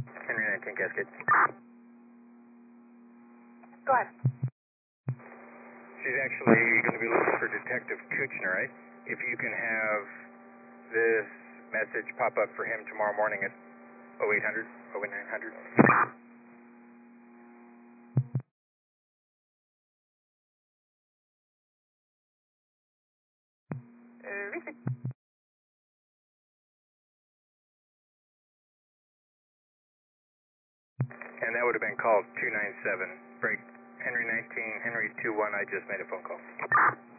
Henry 19 Cascade. Go ahead. She's actually going to be looking for Detective Kuchner, right? If you can have this message pop up for him tomorrow morning at 0800, 0900. Receive. And that would have been called 297. Break Henry 19, Henry 21. I just made a phone call.